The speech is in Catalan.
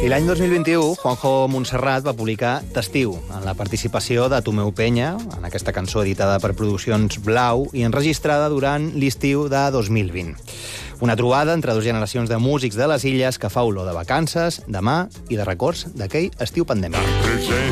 I l'any 2021, Juanjo Montserrat va publicar T'estiu, en la participació de Tomeu Penya, en aquesta cançó editada per Produccions Blau i enregistrada durant l'estiu de 2020. Una trobada entre dues generacions de músics de les illes que fa olor de vacances, de mà i de records d'aquell estiu pandèmic.